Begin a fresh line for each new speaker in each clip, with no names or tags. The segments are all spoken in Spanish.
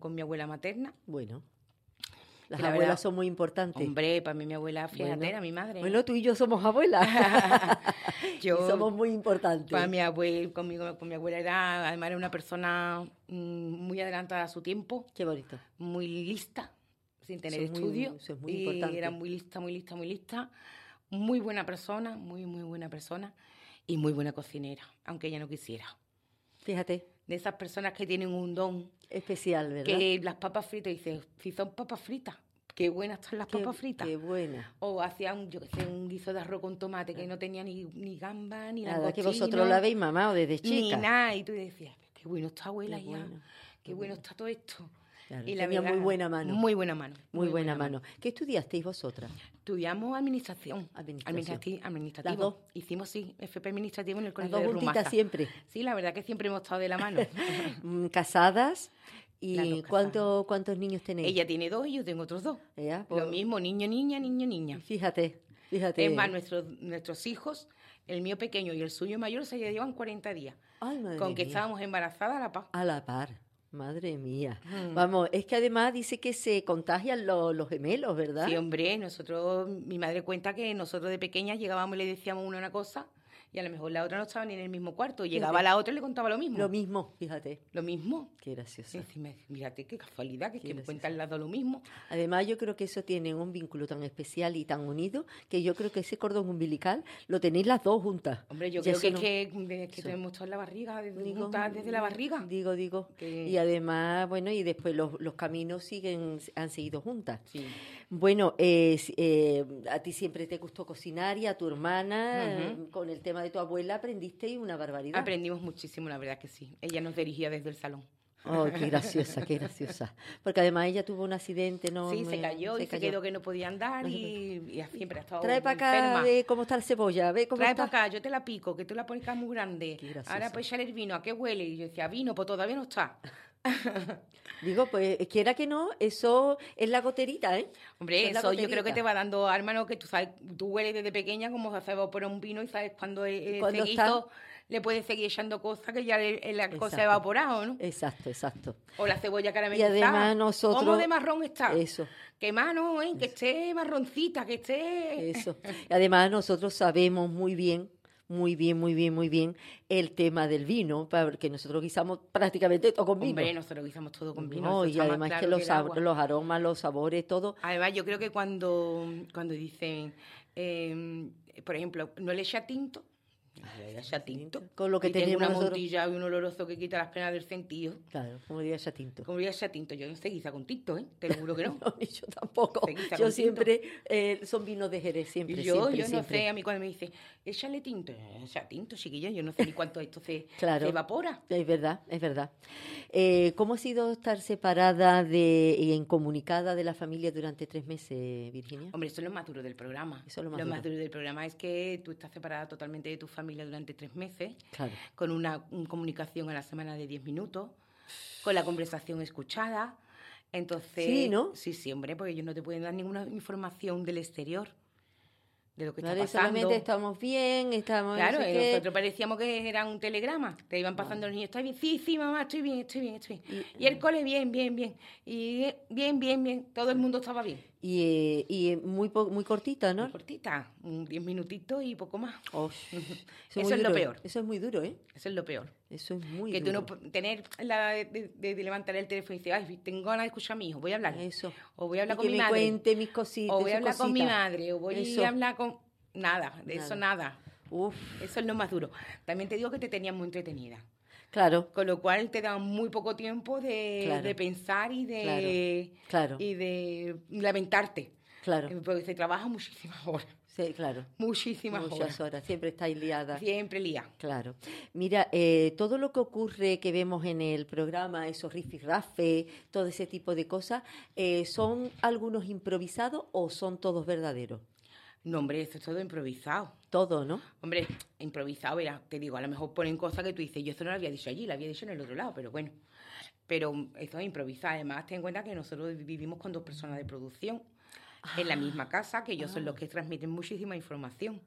con mi abuela materna.
Bueno, las
La
abuelas
verdad,
son muy importantes.
Hombre, para mí mi abuela, fíjate,
Bueno.
era mi madre.
Bueno, tú y yo somos abuelas.
Yo,
Y somos muy importantes.
Para mi abuela, con mi abuela además era una persona muy adelantada a su tiempo,
Qué bonito.
muy lista, sin tener
Eso es
estudio.
eso es muy
y
importante.
era muy lista, muy lista, muy lista. Muy buena persona, muy, muy buena persona. Y muy buena cocinera, aunque ella no quisiera.
Fíjate,
De esas personas que tienen un don,
especial, ¿verdad?
que las papas fritas, dice, si son papas fritas, qué buenas están las papas fritas.
Qué buena.
O hacía un guiso de arroz con tomate que no tenía ni gamba, ni
Nada, que
langostino,
vosotros lo habéis mamado desde
ni
chica.
nada. Y tú decías, qué bueno está abuela
Qué
ya,
bueno,
qué bueno está todo esto.
Claro,
Y la
tenía
verdad,
muy buena mano.
Muy buena mano.
Muy buena mano. ¿Qué estudiasteis vosotras?
Estudiamos administración.
Administración.
Administrativo.
Las dos.
Hicimos, sí, FP administrativo en el
Las
colegio
dos
de
juntitas
Rumasa.
siempre.
Sí, la verdad que siempre hemos estado de la mano.
Casadas.
Las
¿Y
dos casadas.
cuántos niños tenéis?
Ella tiene 2 y yo tengo otros 2.
Ya,
Lo mismo, niño, niña, niño, niña.
Fíjate.
Es más, nuestros hijos, el mío pequeño y el suyo mayor, se llevan 40 días.
Ay, madre
Con que
mía.
estábamos embarazadas a la paz.
A la par. Madre mía. Vamos, es que además dice que se contagian los gemelos, ¿verdad?
Sí, hombre, mi madre cuenta que nosotros de pequeñas llegábamos y le decíamos una cosa y a lo mejor la otra no estaba ni en el mismo cuarto. Llegaba la otra y le contaba lo mismo.
Lo mismo, fíjate.
Lo mismo.
Qué graciosa.
Sí, mírate, qué casualidad, que
Qué
me cuentan las dos lo mismo.
Además, yo creo que eso tiene un vínculo tan especial y tan unido que yo creo que ese cordón umbilical lo tenéis las dos juntas.
Hombre, yo
Ya
creo que
eso
es que tenemos toda la barriga, juntas desde la barriga.
Digo.
Que-
Y además, bueno, y después los caminos han seguido juntas.
Sí.
Bueno, a ti siempre te gustó cocinar y a tu hermana, con el tema de tu abuela, aprendiste una barbaridad.
Aprendimos muchísimo, la verdad que sí. Ella nos dirigía desde el salón.
Oh, qué graciosa, qué graciosa. Porque además ella tuvo un accidente, ¿no?
Sí, se cayó y se quedó que no podía andar y siempre ha estado
Trae para acá,
enferma.
ve cómo está el cebolla, ve cómo
Trae
está.
para acá, yo te la pico, que tú la pones acá muy grande.
Qué graciosa.
Ahora pues echarle el vino, ¿a qué huele? Y yo decía, vino, pues todavía no está.
Digo, pues quiera que no, eso es la goterita, ¿eh?
Hombre,
es la
eso yo creo que
goterita.
te va dando arma, ¿no? Que tú sabes, tú hueles desde pequeña como se hace evaporar un vino y sabes cuando
Cuando
seguido le puedes seguir echando cosas que ya la cosa
Exacto.
ha evaporado, ¿no?
Exacto.
O la cebolla
Y
caramelizada.
además nosotros...
¿Cómo de marrón está?
Eso.
Que mano, que esté marroncita, que esté...
Eso. Y además nosotros sabemos muy bien el tema del vino, porque nosotros guisamos prácticamente todo con vino.
Hombre, nosotros guisamos todo con vino.
No,
eso
y
está más
además
claro
que los,
el agua.
los aromas, los sabores, todo.
Además, yo creo que cuando dicen, por ejemplo, no le echa tinto, le echa tinto.
Con lo que
y tengo
tenemos
una
nosotros.
montilla y un oloroso que quita las penas del sentido.
Claro, como diría Chatinto.
Como le echa tinto, yo no sé guisa con tinto, ¿eh? Te lo juro que no.
No, ni yo tampoco.
Se guisa
Yo
con
siempre, son vinos de Jerez, siempre.
Y yo no
siempre.
sé, a mí cuando me dice, échale tinto, echa tinto, chiquilla, yo no sé ni cuánto esto se
Claro.
evapora.
Es verdad. ¿Cómo ha sido estar separada y incomunicada de la familia durante 3 meses, Virginia?
Hombre, eso es lo más duro del programa.
Eso es lo más
Lo
duro.
más duro del programa es que tú estás separada totalmente de tu familia durante 3 meses,
Claro.
con una comunicación a la semana de 10 minutos, con la conversación escuchada. Entonces,
Sí, ¿no?
Sí, hombre, porque ellos no te pueden dar ninguna información del exterior, de lo que
Vale,
está pasando.
solamente estamos bien, estamos...
Claro,
no sé qué.
nosotros parecíamos que era un telegrama. Te iban pasando los niños, ¿estás bien? Sí, mamá, estoy bien. Y el cole, bien. Y bien. Todo el mundo estaba bien.
Y muy cortita, ¿no?
Muy cortita, 10 minutitos y poco más.
Oh,
Eso
muy
es lo
duro.
peor.
Eso es muy duro, ¿eh?
Eso es lo peor.
Eso es muy
Que
duro.
tú no tener la de levantar el teléfono y decir, ay, tengo ganas de escuchar a mi hijo, voy a hablar.
Eso.
O voy a hablar
Y
con
que
mi
me
madre.
cuente mis cositas.
O voy a
sus
hablar con mi
cositas.
madre. O voy
Eso.
a hablar con... Nada, de eso nada.
Uf,
Eso es lo más duro. También te digo que te tenían muy entretenida.
claro.
Con lo cual te daban muy poco tiempo
Claro.
de pensar y de,
Claro.
y de lamentarte.
Claro.
Porque se trabaja muchísimas horas.
Sí, claro.
Muchísimas
Muchas horas. Siempre estáis liadas.
Siempre lía.
Claro. Mira, todo lo que ocurre que vemos en el programa, esos rifirrafes, todo ese tipo de cosas, ¿son algunos improvisados o son todos verdaderos?
No, hombre, eso es todo improvisado.
Todo, ¿no?
Hombre, improvisado, verá, te digo, a lo mejor ponen cosas que tú dices, yo esto no lo había dicho allí, lo había dicho en el otro lado, pero bueno. Pero eso es improvisado. Además, ten en cuenta que nosotros vivimos con 2 personas de producción en la misma casa, que ellos son los que transmiten muchísima información.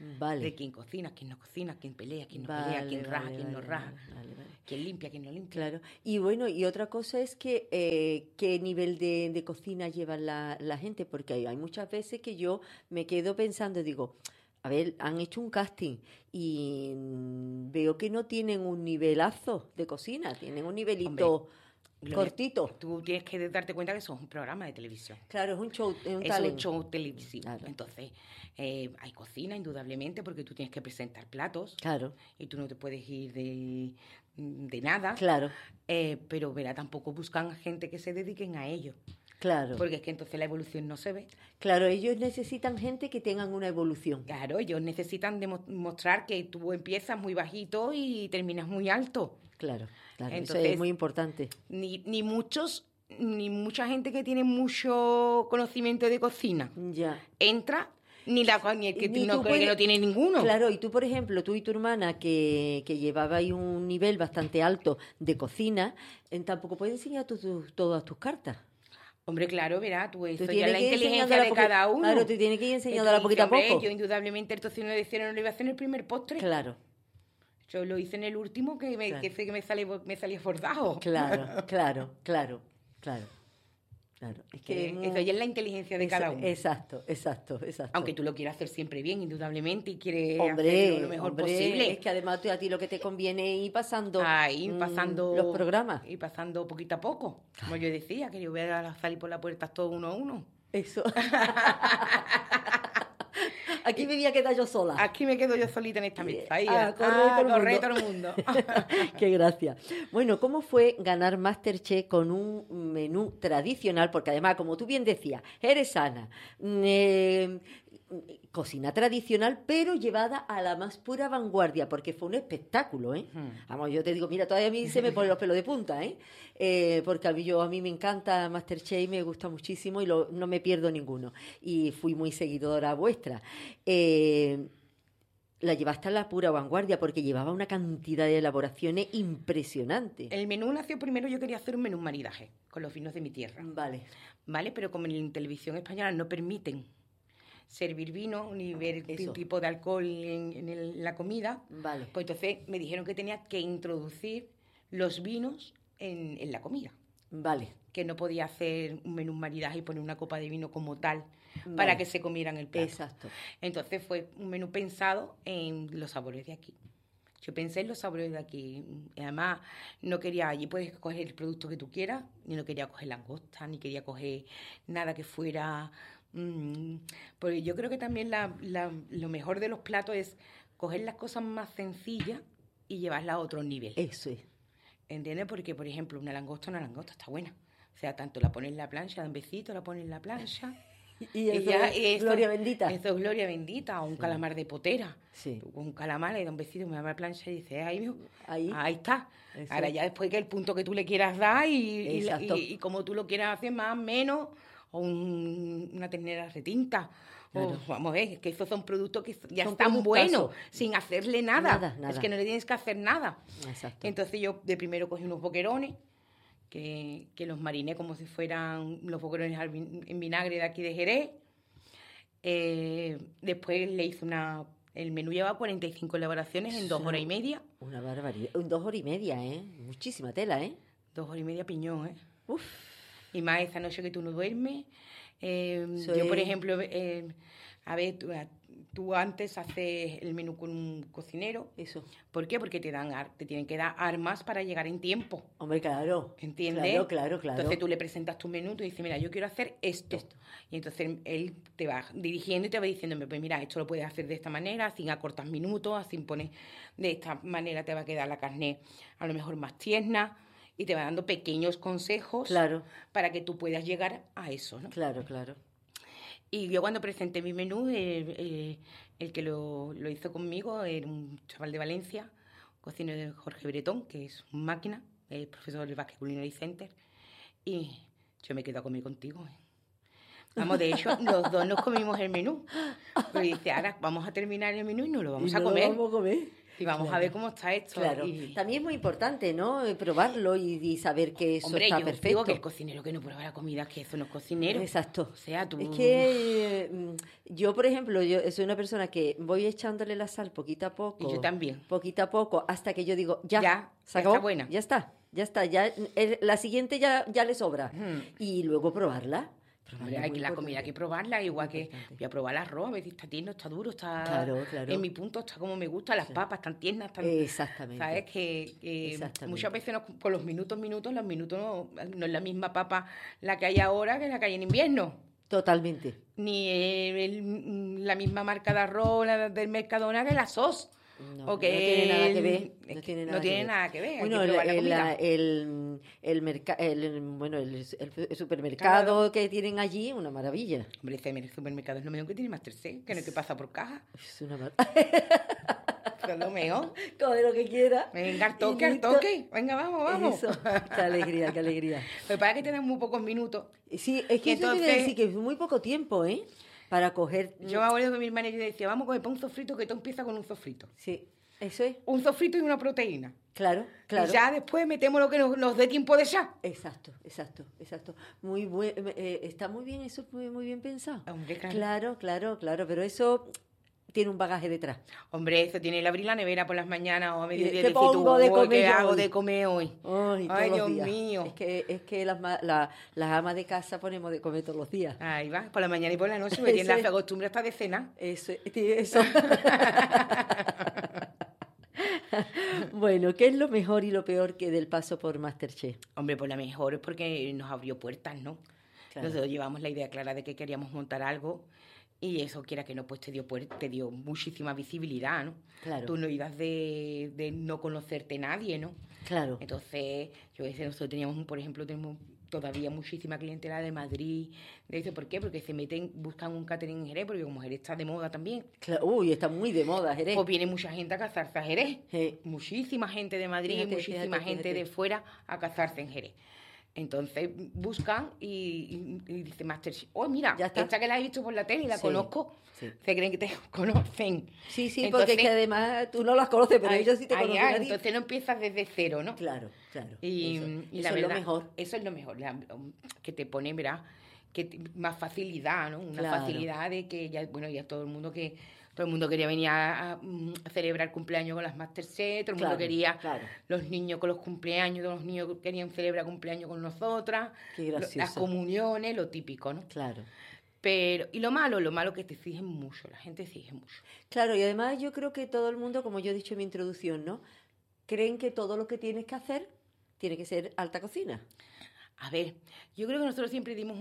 Vale.
De quién cocina, quién no cocina, quién pelea, quién no
Vale,
pelea, quién raja,
vale,
quién no
vale,
raja,
vale.
quién limpia, quién no limpia.
Claro. Y bueno, y otra cosa es que qué nivel de cocina lleva la gente, porque hay muchas veces que yo me quedo pensando, digo, a ver, han hecho un casting y veo que no tienen un nivelazo de cocina, tienen un
Hombre,
nivelito
Gloria,
cortito.
tú tienes que darte cuenta que eso es un programa de televisión.
Claro, es un show, es un
Es un
talent.
show televisivo.
Claro.
Entonces, hay cocina, indudablemente, porque tú tienes que presentar platos
Claro,
y tú no te puedes ir de nada.
claro,
Pero, verá, tampoco buscan gente que se dediquen a ello.
claro.
Porque es que entonces la evolución no se ve.
Claro, ellos necesitan gente que tengan una evolución.
Claro, ellos necesitan demostrar que tú empiezas muy bajito y terminas muy alto.
Claro, claro. Eso
Entonces,
es muy importante.
ni mucha gente que tiene mucho conocimiento de cocina
Ya.
entra, ni el que,
Ni
no,
tú
que
puedes-
no tiene ninguno.
Claro, y tú, por ejemplo, tú y tu hermana, que llevabais un nivel bastante alto de cocina, tampoco puedes enseñar todas tus cartas.
Hombre, claro, verá, tú eso
Tú
ya
tienes
es la
que ir
inteligencia
enseñándola
de cada uno.
Claro, tú tienes que ir enseñándola
Entonces,
poquito a
hombre,
poco.
yo indudablemente el tocino de cielo no lo iba a hacer en el primer postre.
Claro,
Yo lo hice en el último que me,
Claro.
que me salía bordado.
claro, claro, claro, claro. Claro. Es que
Eso ya es la inteligencia de cada uno.
Exacto, exacto, exacto.
Aunque tú lo quieras hacer siempre bien, indudablemente, y quieres
Hombre,
hacerlo lo mejor
hombre,
posible.
es que además a ti lo que te conviene es ir pasando,
Pasando
los programas.
Y pasando poquito a poco. Como yo decía, que yo voy a salir por la puerta todo uno a uno.
Eso. Aquí me voy a quedar yo sola.
Aquí me quedo yo solita en esta mesa. Ahí,
corre
todo el mundo.
Qué gracia. Bueno, ¿cómo fue ganar MasterChef con un menú tradicional? Porque además, como tú bien decías, eres sana, cocina tradicional, pero llevada a la más pura vanguardia, porque fue un espectáculo, ¿eh? Vamos, yo te digo, mira, todavía a mí se me ponen los pelos de punta, ¿eh? Porque a mí me encanta MasterChef, me gusta muchísimo y no me pierdo ninguno. Y fui muy seguidora vuestra. La llevaste a la pura vanguardia porque llevaba una cantidad de elaboraciones impresionante.
El menú nació primero, yo quería hacer un menú maridaje con los vinos de mi tierra.
Vale.
¿Vale? Pero como en televisión española no permiten servir vino ni ver
Eso.
tipo de alcohol en la comida,
Vale.
pues entonces me dijeron que tenía que introducir los vinos en la comida.
Vale.
Que no podía hacer un menú maridaje y poner una copa de vino como tal
Vale.
para que se comieran el plato.
Exacto.
Entonces fue un menú pensado en los sabores de aquí. Yo pensé en los sabores de aquí. Además, no quería, allí puedes coger el producto que tú quieras, ni no quería coger langosta, ni quería coger nada que fuera... porque yo creo que también lo mejor de los platos es coger las cosas más sencillas y llevarlas a otro nivel.
Eso es.
¿Entiendes? Porque, por ejemplo, una langosta está buena. O sea, tanto la pones en la plancha, da un besito, la pones en la plancha...
Y eso es gloria bendita.
Eso es gloria bendita, o un calamar de potera.
Sí.
Tú con un calamar le da un besito, me da la plancha y dices, ahí, mijo,
Ahí.
ahí está.
Eso.
Ahora ya después que el punto que tú le quieras dar
Exacto.
y como tú lo quieras hacer más, menos, o una ternera retinta.
Claro.
O, vamos a ver, que esos son productos que ya
Son
están
productazos.
buenos, sin hacerle nada.
Nada.
Es que no le tienes que hacer nada.
Exacto.
Entonces yo de primero cogí unos boquerones, que los mariné como si fueran los boquerones en vinagre de aquí de Jerez. Después le hice el menú lleva 45 elaboraciones en 2 horas y media.
Una barbaridad. 2 horas y media, ¿eh? Muchísima tela, ¿eh?
2 horas y media piñón, ¿eh?
Uf.
Y más esa noche que tú no duermes.
Eso
Yo, por
es-
ejemplo, a ver, tú antes haces el menú con un cocinero.
Eso.
¿Por qué? Porque te tienen que dar armas para llegar en tiempo.
Hombre, claro.
¿Entiendes?
Claro.
Entonces tú le presentas tu menú, tú dices, mira, yo quiero hacer esto. Y entonces él te va dirigiendo y te va diciendo, pues mira, esto lo puedes hacer de esta manera, así acortas minutos, así pones, de esta manera te va a quedar la carne a lo mejor más tierna, y te va dando pequeños consejos
Claro.
para que tú puedas llegar a eso, ¿no?
Claro.
Y yo cuando presenté mi menú, el que lo hizo conmigo era un chaval de Valencia, cocinero de Jorge Bretón, que es una máquina, es profesor del Basque Culinary Center, y yo me quedo a comer contigo. Vamos, de hecho, los dos nos comimos el menú. Pero dice, ahora vamos a terminar el menú y no lo vamos
Y
a
no lo
comer.
vamos a comer.
y vamos a ver cómo está esto.
Claro.
Y...
También es muy importante, ¿no? Probarlo y saber que eso
Hombre,
está
yo
perfecto.
digo que el cocinero que no prueba la comida, que eso no es cocinero.
Exacto.
O sea, tú...
Es que yo, por ejemplo, yo soy una persona que voy echándole la sal poquito a poco.
Y yo también.
Poquito a poco, hasta que yo digo, ya se
ya
acabó,
está buena.
ya está, la siguiente ya le sobra. Y luego probarla.
Hombre, hay que la comida hay que probarla, igual que voy a probar el arroz, a ver si está tierno, está duro, está...
Claro.
En mi punto está como me gusta, las papas están tiernas, están...
Exactamente.
¿Sabes? Que muchas veces con los minutos no es la misma papa la que hay ahora que la que hay en invierno.
Totalmente.
Ni la misma marca de arroz del Mercadona que la SOS.
No tiene nada que ver.
No tiene nada que ver.
Bueno, el supermercado que tienen allí, una maravilla.
Hombre, el supermercado es lo mejor que tiene Masterchef, que no te pasa por caja.
Es una maravilla.
Es lo mejor.
Come lo que quiera.
Venga, al toque. Venga, vamos.
Eso. Qué alegría.
Pero para que tenemos muy pocos minutos.
Sí, es que entonces... eso quiere decir que es muy poco tiempo, ¿eh? Para coger...
Yo me acuerdo que mi hermana decía, vamos a comer para un sofrito, que todo empieza con un sofrito.
Sí, eso es.
Un sofrito y una proteína.
Claro.
Y ya después metemos lo que nos dé tiempo de ya.
Exacto. Está muy bien, eso es muy bien pensado.
Hombre,
Claro, pero eso tiene un bagaje detrás.
Hombre, eso tiene el abrir la nevera por las mañanas o a mediodía.
¿Qué pongo de comer
¿Qué
yo
hago
hoy?
de comer hoy?
Ay,
Dios mío.
Es que las amas de casa ponemos de comer todos los días.
Ahí va, por la mañana y por la noche, me tienen la costumbre hasta de cena.
Eso. Bueno, ¿qué es lo mejor y lo peor que del paso por MasterChef?
Hombre, pues la mejor es porque nos abrió puertas, ¿no?
Claro.
Nosotros llevamos la idea clara de que queríamos montar algo y eso, quiera que no, pues te dio muchísima visibilidad, ¿no?
Claro.
Tú no ibas de no conocerte nadie, ¿no?
Claro.
Entonces, nosotros tenemos todavía muchísima clientela de Madrid, de eso, ¿por qué? Porque buscan un catering en Jerez, porque como Jerez está de moda también.
Uy, está muy de moda Jerez.
Pues viene mucha gente a casarse a Jerez.
Sí.
Muchísima gente de Madrid, muchísima gente de fuera a casarse en Jerez. Entonces buscan y dice Masterchef, mira, esta que la he visto por la tele y la conozco, se creen que te conocen.
Sí, entonces, porque es que además tú no las conoces, pero ellos sí te conocen.
Entonces no empiezas desde cero, ¿no?
Claro.
Y
eso es lo mejor.
Eso es lo mejor, que te pone, ¿verdad? Más facilidad, ¿no? Una facilidad de que ya todo el mundo quería venir a celebrar cumpleaños con las Masterchef, todo el mundo quería, los niños con los cumpleaños, todos los niños querían celebrar cumpleaños con nosotras, las comuniones, lo típico, ¿no?
Claro.
Pero, y lo malo que te exigen mucho, la gente exige mucho.
Claro, y además yo creo que todo el mundo, como yo he dicho en mi introducción, ¿no? Creen que todo lo que tienes que hacer tiene que ser alta cocina.
A ver, yo creo que nosotros siempre dimos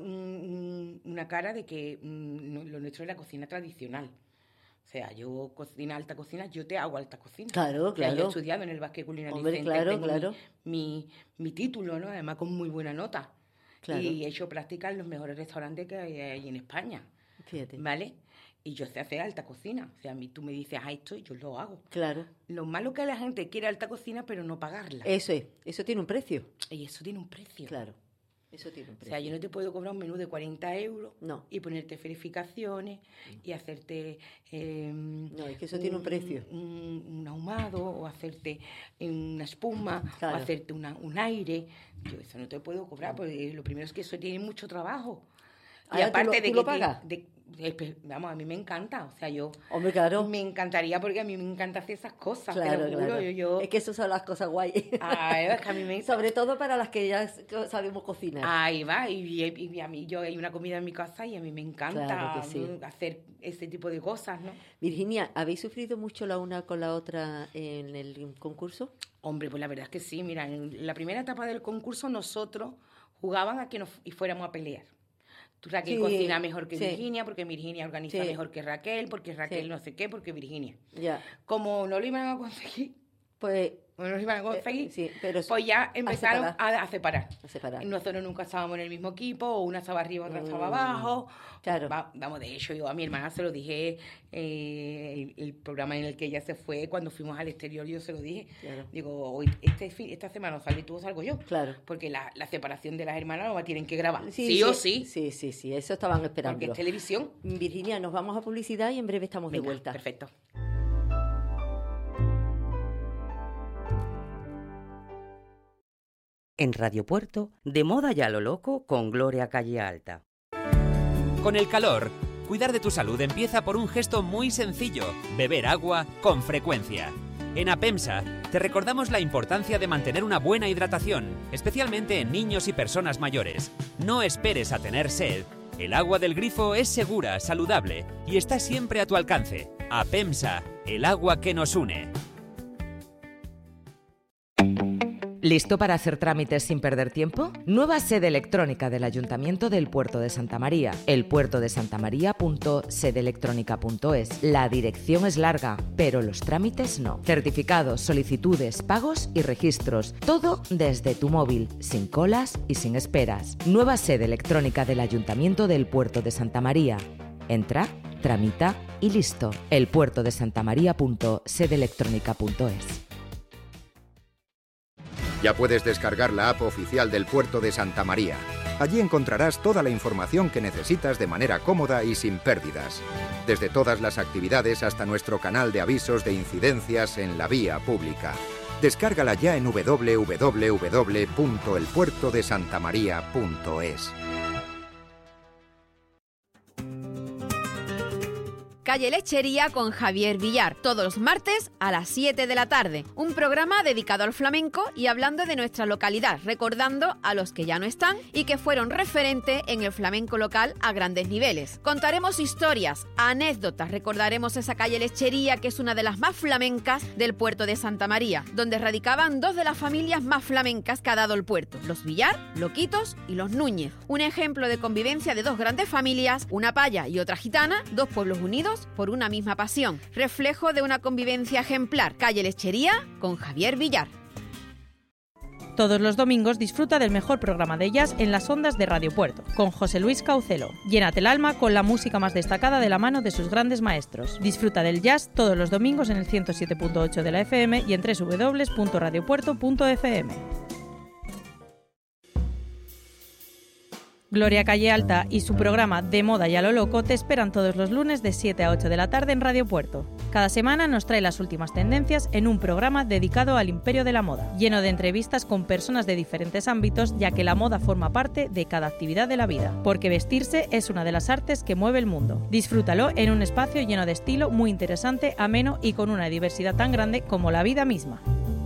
una cara de que lo nuestro es la cocina tradicional. O sea, yo alta cocina, yo te hago alta cocina.
Claro.
Yo he estudiado en el Basque Culinary Center, tengo mi título, ¿no? Además con muy buena nota. Claro. Y he hecho práctica en los mejores restaurantes que hay en España.
Fíjate.
¿Vale? Y yo sé hacer alta cocina. O sea, a mí tú me dices, esto y yo lo hago.
Claro.
Lo malo es que la gente quiere alta cocina, pero no pagarla.
Eso tiene un precio.
Y eso tiene un precio.
Claro. Eso tiene un precio.
O sea, yo no te puedo cobrar un menú de 40 euros
y
ponerte verificaciones y hacerte...
no, es que eso tiene un precio.
Un ahumado o hacerte una espuma o hacerte un aire. Yo eso no te puedo cobrar porque lo primero es que eso tiene mucho trabajo. Y aparte
¿tú lo pagas?
Vamos, a mí me encanta, o sea,
Hombre, claro.
Me encantaría porque a mí me encanta hacer esas cosas,
claro,
te lo juro,
claro. Es que esas son las cosas guay.
Es que a mí
sobre todo para las que ya sabemos cocinar.
Ahí va, y a mí hay una comida en mi casa y a mí me encanta hacer ese tipo de cosas, ¿no?
Virginia, ¿habéis sufrido mucho la una con la otra en el concurso?
Hombre, pues la verdad es que sí, mira, en la primera etapa del concurso nosotros jugaban a que fuéramos a pelear. Raquel cocina mejor que Virginia, porque Virginia organiza mejor que Raquel, porque Raquel no sé qué, porque Virginia. Como no lo iban a conseguir, pues ya empezaron a separar. Nosotros nunca estábamos en el mismo equipo, o una estaba arriba, otra estaba abajo.
Claro.
Vamos, de hecho, yo a mi hermana se lo dije, el programa en el que ella se fue, cuando fuimos al exterior, yo se lo dije. Claro. Digo, esta semana sale tú o salgo yo.
Claro.
Porque la separación de las hermanas no la tienen que grabar.
Sí o sí. Sí, eso estaban esperando.
Porque es televisión.
Virginia, nos vamos a publicidad y en breve estamos de vuelta.
Perfecto.
En Radio Puerto, de moda ya lo loco con Gloria Calle Alta.
Con el calor, cuidar de tu salud empieza por un gesto muy sencillo: beber agua con frecuencia. En APEMSA te recordamos la importancia de mantener una buena hidratación, especialmente en niños y personas mayores. No esperes a tener sed. El agua del grifo es segura, saludable y está siempre a tu alcance. APEMSA, el agua que nos une.
¿Listo para hacer trámites sin perder tiempo? Nueva sede electrónica del Ayuntamiento del Puerto de Santa María. elpuertodesantamaría.sedelectronica.es. La dirección es larga, pero los trámites no. Certificados, solicitudes, pagos y registros. Todo desde tu móvil, sin colas y sin esperas. Nueva sede electrónica del Ayuntamiento del Puerto de Santa María. Entra, tramita y listo. elpuertodesantamaría.sedelectronica.es.
Ya puedes descargar la app oficial del Puerto de Santa María. Allí encontrarás toda la información que necesitas de manera cómoda y sin pérdidas. Desde todas las actividades hasta nuestro canal de avisos de incidencias en la vía pública. Descárgala ya en www.elpuertodesantamaría.es.
Calle Lechería con Javier Villar, todos los martes a las 7 de la tarde. Un programa dedicado al flamenco y hablando de nuestra localidad, recordando a los que ya no están y que fueron referente en el flamenco local a grandes niveles. Contaremos historias, anécdotas, recordaremos esa calle Lechería que es una de las más flamencas del puerto de Santa María, donde radicaban dos de las familias más flamencas que ha dado el puerto, los Villar, Loquitos y los Núñez. Un ejemplo de convivencia de dos grandes familias, una paya y otra gitana, dos pueblos unidos por una misma pasión, reflejo de una convivencia ejemplar. Calle Lechería con Javier Villar.
Todos los domingos disfruta del mejor programa de jazz en las ondas de Radio Puerto, con José Luis Caucelo. Llénate el alma con la música más destacada de la mano de sus grandes maestros. Disfruta del jazz todos los domingos en el 107.8 de la FM y en www.radiopuerto.fm. Gloria Calle Alta y su programa De Moda y a lo Loco te esperan todos los lunes de 7 a 8 de la tarde en Radio Puerto. Cada semana nos trae las últimas tendencias en un programa dedicado al imperio de la moda, lleno de entrevistas con personas de diferentes ámbitos, ya que la moda forma parte de cada actividad de la vida, porque vestirse es una de las artes que mueve el mundo. Disfrútalo en un espacio lleno de estilo, muy interesante, ameno y con una diversidad tan grande como la vida misma.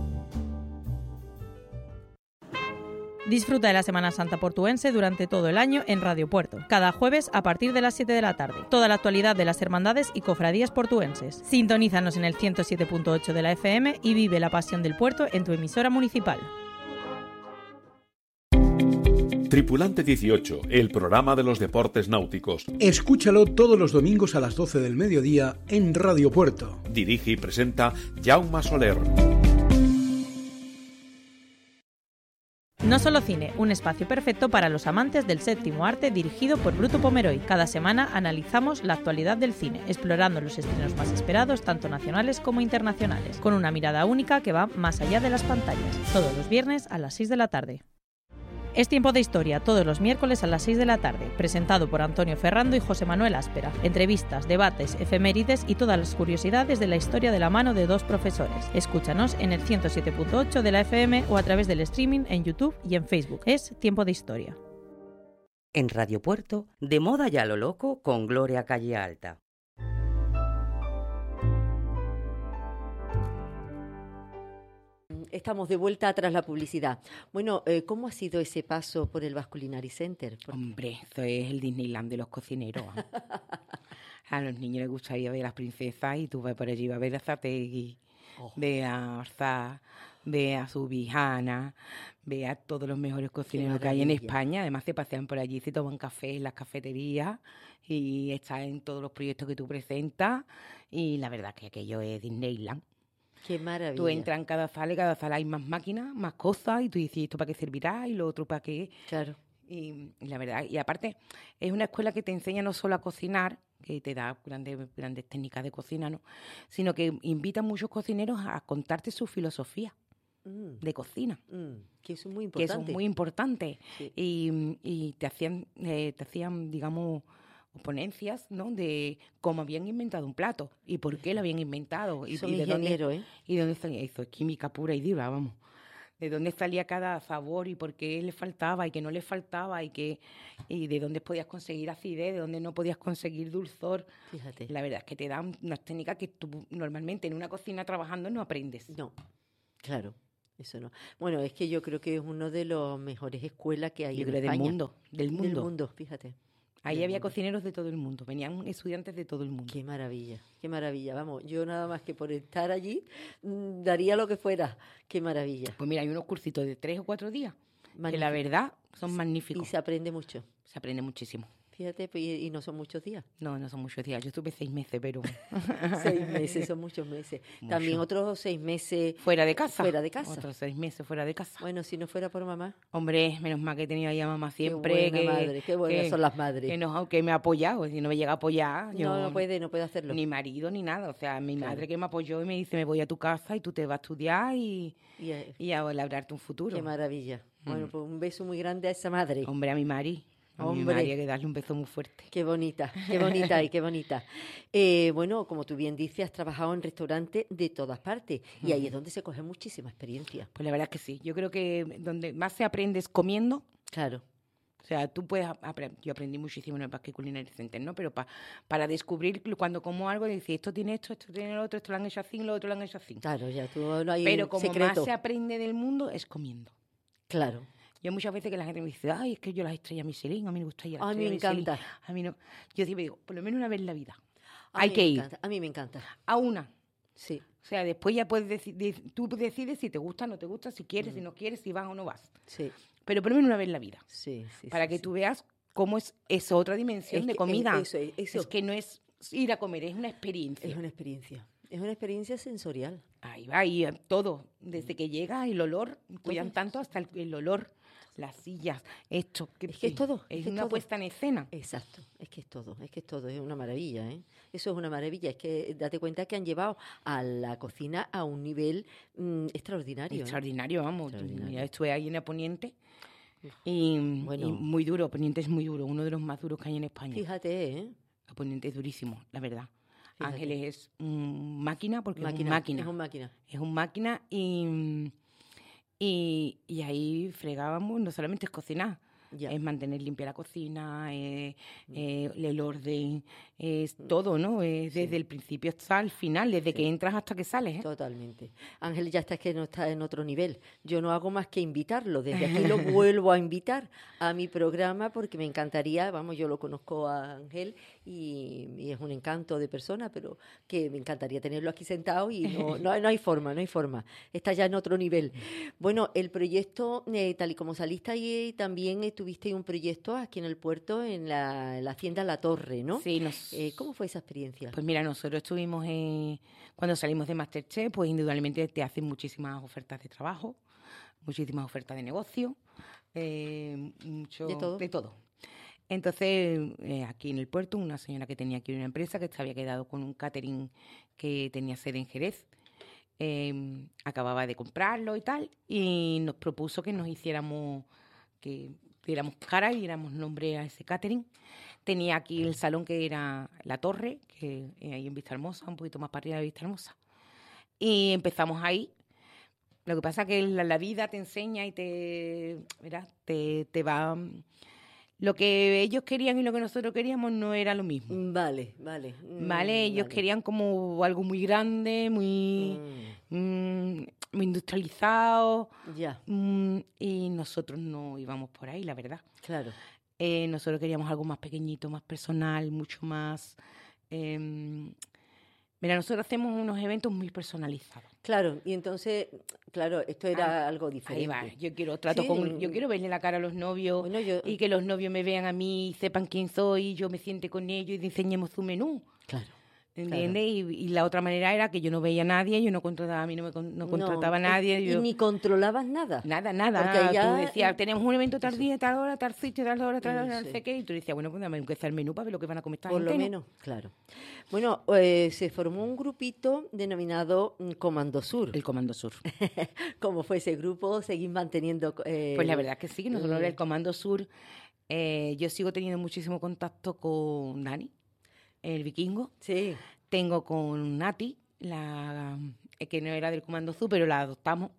Disfruta de la Semana Santa portuense durante todo el año en Radio Puerto, cada jueves a partir de las 7 de la tarde. Toda la actualidad de las hermandades y cofradías portuenses. Sintonízanos en el 107.8 de la FM y vive la pasión del puerto en tu emisora municipal.
Tripulante 18, el programa de los deportes náuticos.
Escúchalo todos los domingos a las 12 del mediodía en Radio Puerto.
Dirige y presenta Jaume Soler.
No Solo Cine, un espacio perfecto para los amantes del séptimo arte dirigido por Bruto Pomeroy. Cada semana analizamos la actualidad del cine, explorando los estrenos más esperados, tanto nacionales como internacionales, con una mirada única que va más allá de las pantallas. Todos los viernes a las 6 de la tarde. Es Tiempo de Historia, todos los miércoles a las 6 de la tarde, presentado por Antonio Ferrando y José Manuel Áspera. Entrevistas, debates, efemérides y todas las curiosidades de la historia de la mano de dos profesores. Escúchanos en el 107.8 de la FM o a través del streaming en YouTube y en Facebook. Es Tiempo de Historia.
En Radio Puerto, De Moda y a lo Loco con Gloria Calle Alta.
Estamos de vuelta tras la publicidad. Bueno, ¿cómo ha sido ese paso por el Basque Culinary Center?
Hombre, eso es el Disneyland de los cocineros. A los niños les gusta ir a ver a las princesas y tú vas por allí, vas a ver a Zategui, ve a Arzá, ve a Subijana, ve a todos los mejores cocineros que hay en España. Además se pasean por allí, se toman café en las cafeterías y están en todos los proyectos que tú presentas y la verdad que aquello es Disneyland.
¡Qué maravilla!
Tú entras en cada sala hay más máquinas, más cosas, y tú dices, ¿esto para qué servirá? Y lo otro para qué.
Claro.
Y la verdad, y aparte, es una escuela que te enseña no solo a cocinar, que te da grandes técnicas de cocina, ¿no? Sino que invita a muchos cocineros a contarte su filosofía de cocina.
Que eso es muy importante.
Que eso es muy importante.
Sí.
Y te hacían, digamos, ponencias, ¿no? De cómo habían inventado un plato y por qué lo habían inventado.
Son
y de
ingenieros,
dónde, y dónde están. Eso es química pura y dura, vamos. de dónde salía cada sabor y por qué le faltaba y qué no le faltaba y de dónde podías conseguir acidez, de dónde no podías conseguir dulzor.
Fíjate.
La verdad es que te dan unas técnicas que tú normalmente en una cocina trabajando no aprendes.
No, claro, eso no. Bueno, es que yo creo que es uno de los mejores escuelas que hay
Yo
en
creo
España.
Del mundo.
Del mundo, fíjate.
Ahí había cocineros de todo el mundo, venían estudiantes de todo el mundo.
Qué maravilla. Vamos, yo nada más que por estar allí daría lo que fuera. Qué maravilla.
Pues mira, hay unos cursitos de 3 o 4 días que
Magnífico.
la verdad son magníficos.
Y se aprende mucho.
Se aprende muchísimo.
Fíjate, pues, y no son muchos días.
No son muchos días. Yo estuve 6 meses, pero...
6 meses, son muchos meses.
Mucho.
También otros 6 meses...
Fuera de casa.
Otros
6 meses fuera de casa.
Bueno, si no fuera por mamá.
Hombre, menos mal que he tenido ahí a mamá siempre.
Qué buenas son las madres.
Que me ha apoyado. Si no me llega a apoyar...
No puede hacerlo.
Ni marido ni nada. O sea, mi madre que me apoyó y me dice, me voy a tu casa y tú te vas a estudiar y a labrarte un futuro.
Qué maravilla. Bueno, pues un beso muy grande a esa madre.
Hombre, a mi Mari. Mi María, que darle un beso muy fuerte.
Qué bonita y qué bonita. Bueno, como tú bien dices, has trabajado en restaurantes de todas partes y ahí es donde se coge muchísima experiencia.
Pues la verdad es que sí. Yo creo que donde más se aprende es comiendo.
Claro.
O sea, tú puedes yo aprendí muchísimo en el Basque Culinary Center, ¿no? Pero para descubrir cuando como algo, decir, esto tiene esto tiene lo otro, esto lo han hecho así, lo otro lo han hecho así.
Claro, ya tú no hay
Pero como
secreto.
más se aprende del mundo es comiendo.
Claro.
Yo muchas veces que la gente me dice, ay, es que yo las estrellas Michelin, a mí me gusta ir a
A mí me encanta.
A mí no. Yo siempre digo, por lo menos una vez en la vida.
A
Hay
mí
que
me
ir.
encanta. A mí me encanta.
A una.
Sí.
O sea, después ya puedes decidir, tú decides si te gusta o no te gusta, si quieres, si no quieres, si vas o no vas.
Sí.
Pero por lo menos una vez en la vida.
Sí.
Para que tú veas cómo es otra dimensión de comida.
Eso.
Es que no es ir a comer, es una experiencia.
Es una experiencia. Es una experiencia sensorial.
Ahí va, y todo. Desde que llega el olor, cuidan tanto hasta el olor, las sillas, esto.
Es que es todo.
Es una puesta en escena.
Exacto. Es que es todo. Es una maravilla, ¿eh? Eso es una maravilla. Es que date cuenta que han llevado a la cocina a un nivel extraordinario.
Extraordinario, vamos.
Extraordinario.
Ya estuve ahí en la Poniente. Y muy duro, Poniente es muy duro, uno de los más duros que hay en España.
Fíjate, ¿eh?
La Poniente es durísimo, la verdad.
Fíjate.
Ángeles es máquina porque es un máquina. Es un máquina y ahí fregábamos, no solamente es cocinar, es mantener limpia la cocina, el orden, es todo, ¿no? Es desde el principio hasta el final, desde que entras hasta que sales, ¿eh?
Totalmente. Ángel ya que no está en otro nivel. Yo no hago más que invitarlo. Desde aquí lo vuelvo a invitar a mi programa porque me encantaría, vamos, yo lo conozco a Ángel y es un encanto de persona, pero que me encantaría tenerlo aquí sentado y no hay forma. Está ya en otro nivel. Bueno, el proyecto, tal y como saliste ahí, también tuviste un proyecto aquí en el puerto, en la Hacienda La Torre, ¿no?
Sí.
¿Cómo fue esa experiencia?
Pues mira, nosotros estuvimos cuando salimos de MasterChef, pues indudablemente te hacen muchísimas ofertas de trabajo, muchísimas ofertas de negocio, de todo. Entonces, aquí en el puerto, una señora que tenía aquí una empresa que se había quedado con un catering que tenía sede en Jerez, acababa de comprarlo y tal, y nos propuso que que diéramos cara y diéramos nombre a ese catering. Tenía aquí el salón que era La Torre, que ahí en Vista Hermosa, un poquito más para arriba de Vista Hermosa. Y empezamos ahí. Lo que pasa es que la vida te enseña y te va... Lo que ellos querían y lo que nosotros queríamos no era lo mismo.
Vale.
Ellos querían como algo muy grande, muy industrializado.
Ya.
Y nosotros no íbamos por ahí, la verdad.
Claro.
Nosotros queríamos algo más pequeñito, más personal, mucho más... Mira, nosotros hacemos unos eventos muy personalizados.
Claro, y entonces, claro, esto era algo diferente.
Ahí va, yo quiero verle la cara a los novios y que los novios me vean a mí, sepan quién soy, yo me siente con ellos y diseñemos su menú.
Claro.
¿Entiendes? Claro. Y la otra manera era que yo no veía a nadie, yo no contrataba a mí, no contrataba a nadie.
Y ni controlabas nada.
Nada.
Porque
tú decías, tenemos un evento tal día, tal hora, tal sitio, tal hora, no sé qué. Y tú decías, bueno, pues dame que sea el menú para ver lo que van a comer esta gente.
Por lo menos, claro. Bueno, se formó un grupito denominado Comando Sur.
El Comando Sur.
¿Cómo fue ese grupo? ¿Seguís manteniendo...?
Pues la verdad es que sí, que nosotros el Comando Sur, yo sigo teniendo muchísimo contacto con Dani, el vikingo.
Sí.
Tengo con Nati, la que no era del Comando Sur, pero la adoptamos.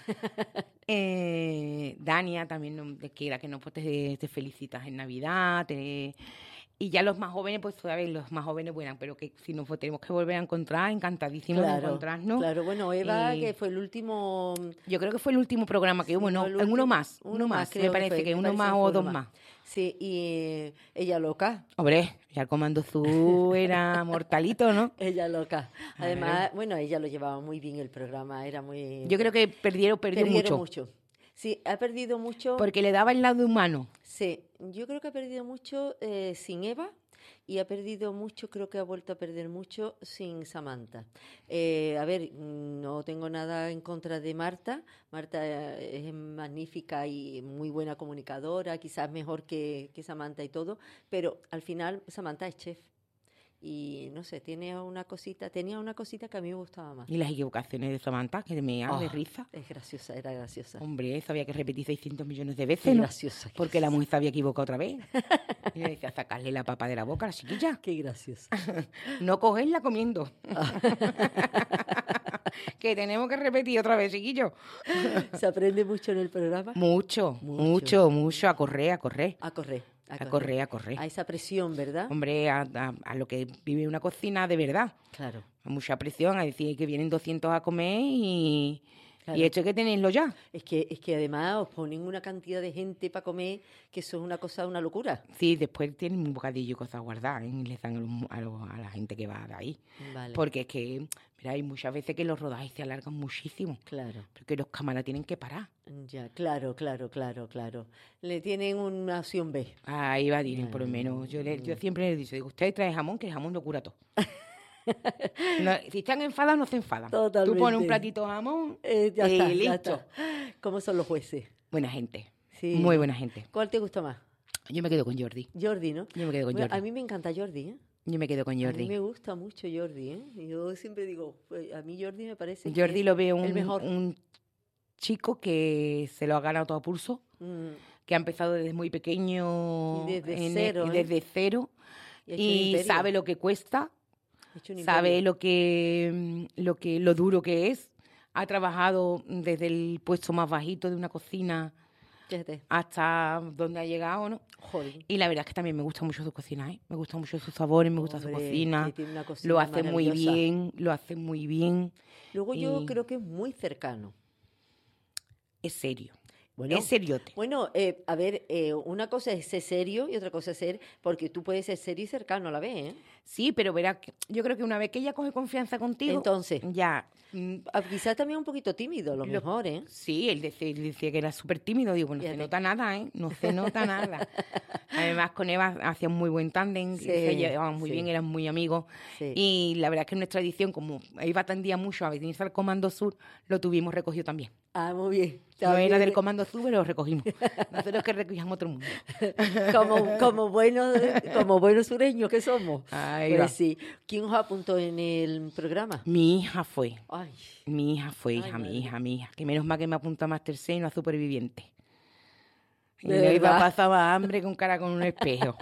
Dania también, que no, pues te felicitas en Navidad, y ya los más jóvenes, pues todavía los más jóvenes, bueno, pero que si nos tenemos que volver a encontrar, encantadísimos de encontrarnos.
Claro, bueno, Eva, que fue el último...
Yo creo que fue el último programa que hubo, ¿no? En uno más, me parece que uno más o dos más.
Sí, y ella loca.
Hombre, ya el Comando Sur era mortalito, ¿no?
Ella loca. Además, bueno, ella lo llevaba muy bien el programa, era muy...
Yo creo que perdió mucho.
Sí, ha perdido mucho.
Porque le daba el lado humano.
Sí, yo creo que ha perdido mucho sin Eva y ha perdido mucho, creo que ha vuelto a perder mucho sin Samantha. A ver, no tengo nada en contra de Marta. Marta es magnífica y muy buena comunicadora, quizás mejor que Samantha y todo, pero al final Samantha es chef. Y no sé, tenía una cosita que a mí me gustaba más.
Y las equivocaciones de Samantha, que me da de risa.
Es graciosa, era graciosa.
Hombre, eso había que repetir 600 millones de veces, ¿no?
Graciosa.
Porque la mujer se había equivocado otra vez. Y le decía, sacarle la papa de la boca a la chiquilla.
Qué graciosa.
No cogerla comiendo. Que tenemos que repetir otra vez, chiquillo.
¿Se aprende mucho en el programa?
Mucho. A correr.
A correr.
A correr.
A esa presión, ¿verdad?
Hombre, a lo que vive una cocina de verdad.
Claro.
A mucha presión, a decir que vienen 200 a comer y esto hay que tenerlo ya.
Es que además os ponen una cantidad de gente para comer que eso es una locura.
Sí, después tienen un bocadillo y cosas guardadas y les dan a la gente que va de ahí.
Vale.
Porque es que, mira, hay muchas veces que los rodajes se alargan muchísimo.
Claro.
Porque los cámaras tienen que parar.
Ya, claro. Le tienen una opción B.
Ahí va, tienen por lo menos. Yo siempre les digo, usted trae jamón, que el jamón lo cura todo. No, si están enfadados, no se enfadan.
Totalmente.
Tú pones un platito de jamón
ya está,
listo.
Ya está. ¿Cómo son los jueces?
Buena gente.
Sí.
Muy buena gente.
¿Cuál te gusta más?
Yo me quedo con Jordi.
Jordi, ¿no?
Yo me quedo con Jordi.
A mí me encanta Jordi, ¿eh?
Yo me quedo con Jordi.
A mí me gusta mucho Jordi, ¿eh? Yo siempre digo, pues, a mí Jordi me parece
Jordi lo veo
el mejor.
Un chico que se lo ha ganado todo a pulso, que ha empezado desde muy pequeño.
Y desde cero.
Y sabe lo que cuesta. Sabe lo duro que es. Ha trabajado desde el puesto más bajito de una cocina hasta donde ha llegado, ¿no?
Joder.
Y la verdad es que también me gusta mucho su cocina, ¿eh? Me gustan mucho sus sabores, me gusta su cocina. Lo hace muy bien.
Luego yo creo que es muy cercano.
Es serio.
Bueno,
es seriote.
Bueno, a ver, una cosa es ser serio y otra cosa es ser... Porque tú puedes ser serio y cercano a la vez, ¿eh?
Sí, pero verás, yo creo que una vez que ella coge confianza contigo...
Entonces,
ya...
quizás también un poquito tímido, a lo mejor, ¿eh?
Sí, él decía que era súper tímido. Digo, pues no se nota nada, ¿eh? No se nota nada. Además, con Eva hacían muy buen tándem, se llevaban muy bien, eran muy amigos. Sí. Y la verdad es que nuestra edición, como Eva tendía mucho a venirse al Comando Sur, lo tuvimos recogido también.
Ah, muy bien.
No era del Comando Sur, pero lo recogimos. Nosotros que recogíamos otro mundo.
como buenos sureños que somos.
Ahí
pues
va.
Sí. ¿Quién os apuntó en el programa?
Mi hija fue.
Ay.
Mi hija. Mi hija. Que menos mal que me apunta a Master Seno a Superviviente. Y no iba a pasar más hambre con cara con un espejo.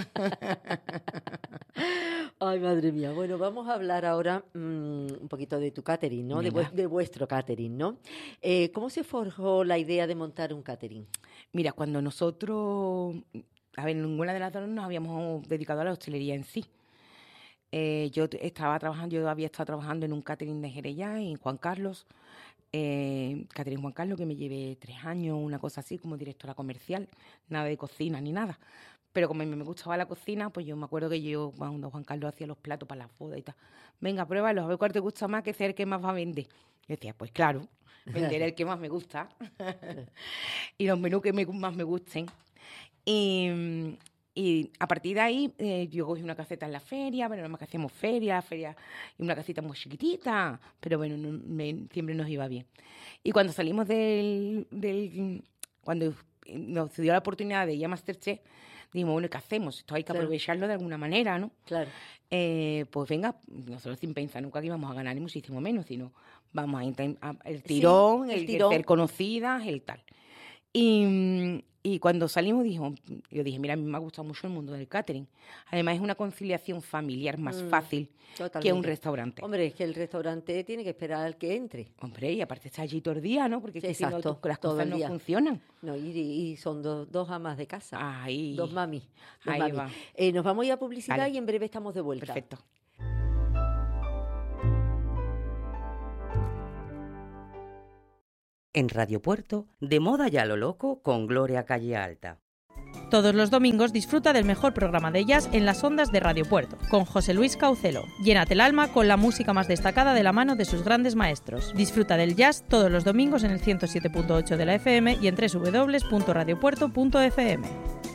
Ay, madre mía. Bueno, vamos a hablar ahora un poquito de tu catering, ¿no? De vuestro catering, ¿no? ¿Cómo se forjó la idea de montar un catering?
Mira, cuando nosotros... A ver, ninguna de las dos nos habíamos dedicado a la hostelería en sí. Yo había estado trabajando en un catering de Jerez ya, en Juan Carlos. Catering Juan Carlos, que me llevé 3 años, una cosa así, como directora comercial. Nada de cocina ni nada. Pero como a mí me gustaba la cocina, pues yo me acuerdo que cuando Juan Carlos hacía los platos para las bodas y tal, venga, pruébalo, a ver cuál te gusta más, que sea el que más va a vender. Y decía, pues claro, venderé el que más me gusta. Y los menús que más me gusten. Y a partir de ahí, yo cogí una caseta en la feria, pero nada más que hacíamos feria, y una casita muy chiquitita, pero bueno, siempre nos iba bien. Y cuando salimos cuando nos dio la oportunidad de ir a Masterchef, dijimos, bueno, ¿qué hacemos? Esto hay que aprovecharlo de alguna manera, ¿no?
Claro.
Pues venga, nosotros sin pensar nunca que íbamos a ganar ni muchísimo menos, sino vamos a intentar el tirón, el ser conocidas, el tal. Y cuando salimos, yo dije, mira, a mí me ha gustado mucho el mundo del catering. Además, es una conciliación familiar más fácil que un restaurante.
Hombre, es que el restaurante tiene que esperar al que entre.
Hombre, y aparte está allí todo el día, ¿no? Porque es que si no, las
todo
cosas
el
no
día.
funcionan.
No, y son dos amas de casa.
Ahí.
Dos mami.
Ahí va.
Nos vamos a ir a publicidad
Vale.
y en breve estamos de vuelta.
Perfecto.
En Radio Puerto, de moda ya lo loco con Gloria Calle Alta.
Todos los domingos disfruta del mejor programa de jazz en las ondas de Radio Puerto, con José Luis Caucelo. Llénate el alma con la música más destacada de la mano de sus grandes maestros. Disfruta del jazz todos los domingos en el 107.8 de la FM y en www.radiopuerto.fm.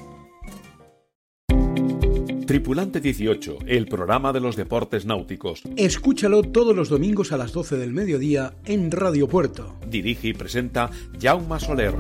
Tripulante 18, el programa de los deportes náuticos.
Escúchalo todos los domingos a las 12 del mediodía en Radio Puerto.
Dirige y presenta Jaume Soler.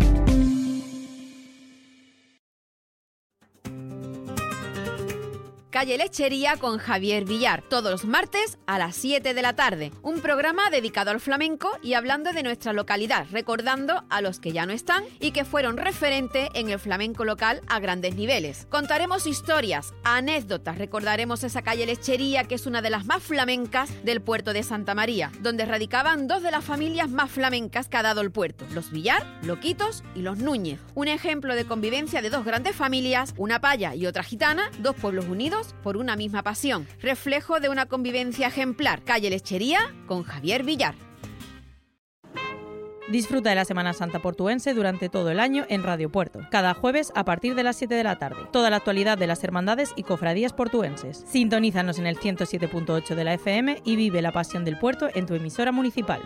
Calle Lechería con Javier Villar, todos los martes a las 7 de la tarde. Un programa dedicado al flamenco y hablando de nuestra localidad, recordando a los que ya no están y que fueron referente en el flamenco local a grandes niveles. Contaremos historias, anécdotas, recordaremos esa calle Lechería que es una de las más flamencas del puerto de Santa María, donde radicaban dos de las familias más flamencas que ha dado el puerto, los Villar, Loquitos y los Núñez. Un ejemplo de convivencia de dos grandes familias, una paya y otra gitana, dos pueblos unidos por una misma pasión, reflejo de una convivencia ejemplar. Calle Lechería con Javier Villar.
Disfruta de la Semana Santa portuense durante todo el año en Radio Puerto, cada jueves a partir de las 7 de la tarde. Toda la actualidad de las hermandades y cofradías portuenses. Sintonízanos en el 107.8 de la FM y vive la pasión del puerto en tu emisora municipal.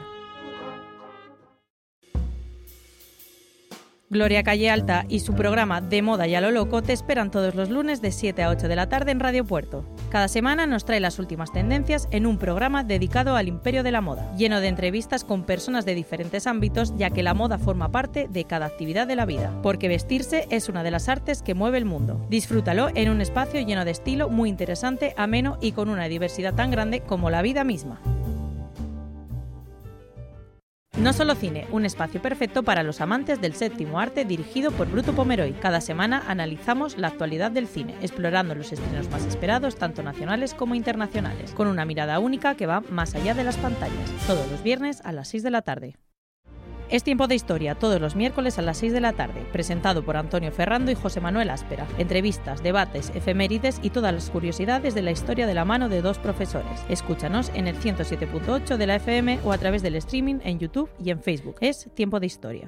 Gloria Calle Alta y su programa De Moda y a lo Loco te esperan todos los lunes de 7 a 8 de la tarde en Radio Puerto. Cada semana nos trae las últimas tendencias en un programa dedicado al imperio de la moda, lleno de entrevistas con personas de diferentes ámbitos, ya que la moda forma parte de cada actividad de la vida, porque vestirse es una de las artes que mueve el mundo. Disfrútalo en un espacio lleno de estilo, muy interesante, ameno y con una diversidad tan grande como la vida misma. No Solo Cine, un espacio perfecto para los amantes del séptimo arte dirigido por Bruto Pomeroy. Cada semana analizamos la actualidad del cine, explorando los estrenos más esperados, tanto nacionales como internacionales, con una mirada única que va más allá de las pantallas. Todos los viernes a las 6 de la tarde. Es Tiempo de Historia, todos los miércoles a las 6 de la tarde, presentado por Antonio Ferrando y José Manuel Áspera. Entrevistas, debates, efemérides y todas las curiosidades de la historia de la mano de dos profesores. Escúchanos en el 107.8 de la FM o a través del streaming en YouTube y en Facebook. Es Tiempo de Historia.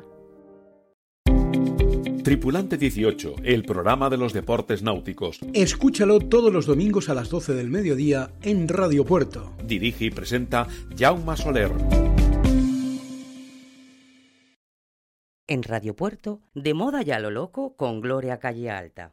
Tripulante 18, el programa de los deportes náuticos.
Escúchalo todos los domingos a las 12 del mediodía en Radio Puerto.
Dirige y presenta Jaume Soler.
En Radio Puerto, de moda ya lo loco con Gloria Calle Alta.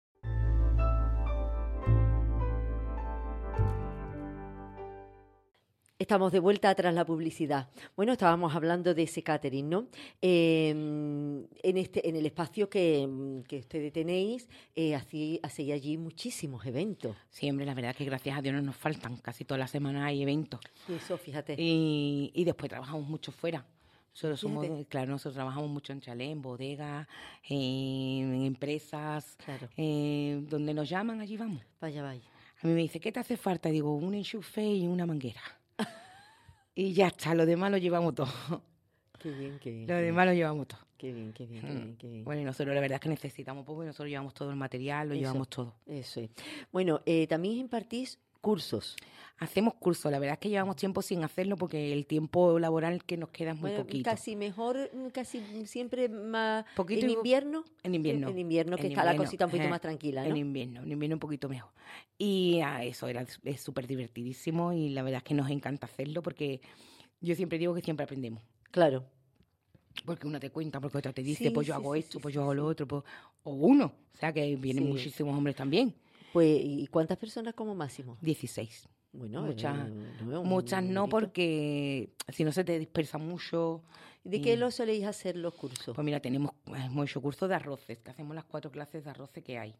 Estamos de vuelta tras la publicidad. Bueno, estábamos hablando de ese catering, ¿no? En el espacio que ustedes tenéis, hacéis allí muchísimos eventos.
Sí, hombre, la verdad es que gracias a Dios no nos faltan. Casi toda la semana hay eventos.
Eso, fíjate.
Y después trabajamos mucho fuera. Nosotros trabajamos mucho en chalés, en bodegas, en empresas.
Claro.
Donde nos llaman, allí vamos.
Vaya.
A mí me dice, ¿qué te hace falta? Digo, un enchufe y una manguera. Y ya está, lo demás lo llevamos todo.
Qué bien.
Lo demás lo llevamos todo.
Qué bien.
Bueno, y nosotros la verdad es que necesitamos poco y nosotros llevamos todo el material, llevamos todo.
Eso es. Bueno, también impartís cursos.
Hacemos cursos, la verdad es que llevamos tiempo sin hacerlo porque el tiempo laboral que nos queda es muy poquito.
Casi siempre más
poquito
en invierno.
En invierno.
En invierno, que está la cosita un poquito más tranquila, ¿no?
En invierno un poquito mejor. Y eso es súper divertidísimo y la verdad es que nos encanta hacerlo porque yo siempre digo que siempre aprendemos.
Claro.
Porque uno te cuenta, porque otra te dice, yo hago esto, yo hago lo otro, o uno. O sea que vienen muchísimos hombres también.
Pues, ¿y cuántas personas como máximo?
16.
Bueno,
muchas no, porque si no se te dispersa mucho.
¿De qué lo soléis hacer los cursos?
Pues mira, hemos hecho cursos de arroces, que hacemos las 4 clases de arroces que hay.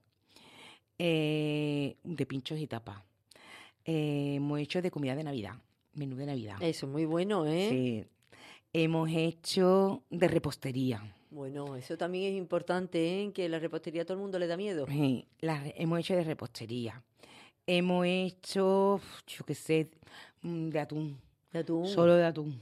De pinchos y tapas. Hemos hecho de comida de Navidad, menú de Navidad.
Eso, muy bueno, ¿eh?
Sí. Hemos hecho de repostería.
Bueno, eso también es importante, ¿eh? Que la repostería a todo el mundo le da miedo.
Sí, hemos hecho de repostería. Hemos hecho, yo qué sé, de atún.
¿De atún?
Solo de atún.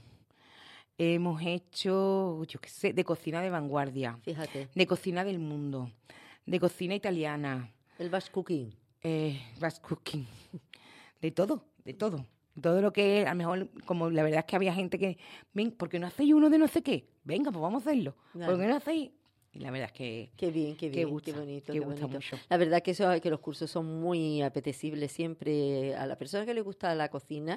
Hemos hecho, yo qué sé, de cocina de vanguardia.
Fíjate.
De cocina del mundo. De cocina italiana.
El batch cooking.
Batch cooking. De todo, de todo. Todo lo que, a lo mejor, como la verdad es que había gente que, ven, ¿por qué no hacéis uno de no sé qué? Venga, pues vamos a hacerlo.
Claro.
¿Por qué no hacéis? Y la verdad es que...
Qué bien, qué
gusta,
bonito,
que
qué
gusta
bonito.
mucho.
La verdad que los cursos son muy apetecibles siempre. A la persona que le gusta la cocina,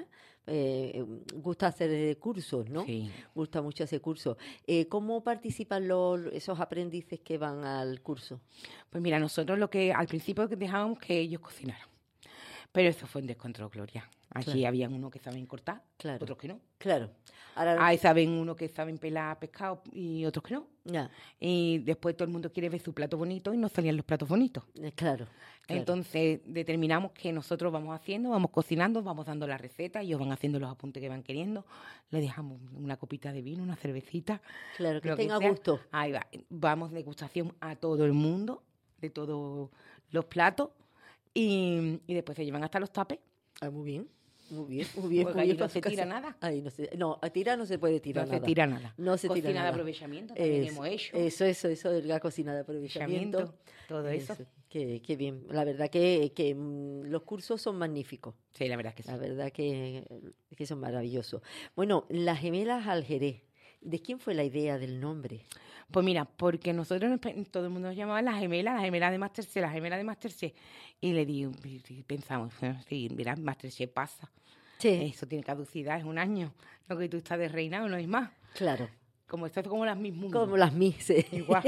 gusta hacer cursos, ¿no?
Sí.
Gusta mucho hacer cursos. ¿Cómo participan esos aprendices que van al curso?
Pues mira, nosotros lo que al principio dejábamos que ellos cocinaran. Pero eso fue un descontrol, Gloria. Allí
Claro.
habían unos que saben cortar,
Claro.
otros que no.
Claro. Ahora,
Ahí saben unos que saben pelar pescado y otros que no.
ya,
Y después todo el mundo quiere ver su plato bonito y no salían los platos bonitos.
claro.
Entonces determinamos que nosotros vamos haciendo, vamos cocinando, vamos dando la receta, ellos van haciendo los apuntes que van queriendo, le dejamos una copita de vino, una cervecita.
Claro, que
lo
tenga
sea.
gusto.
Ahí va, vamos degustación a todo el mundo, de todos los platos, y después se llevan hasta los tapes.
Ah, muy bien. Muy bien, muy bien.
Porque
muy
ahí
bien
no
para
se
su
tira
casa.
nada.
Ahí no, a tirar no se puede tirar
No
nada.
se tira nada.
No se tira
Cocina de
nada.
aprovechamiento también hemos hecho.
Eso, la cocina de aprovechamiento.
Todo eso.
Qué bien. La verdad que los cursos son magníficos.
Sí, la verdad que sí.
La verdad que son maravillosos. Bueno, las gemelas al Jerez. ¿De quién fue la idea del nombre?
Pues mira, porque nosotros, todo el mundo nos llamaba las gemelas de Masterchef, las gemelas de Masterchef. Y le digo, y pensamos, sí, mira, Masterchef pasa.
Sí.
Eso tiene caducidad, es un año. Lo que tú estás de reinado no es más.
Claro.
Como esto es como las mismas.
Como las Mises.
Igual.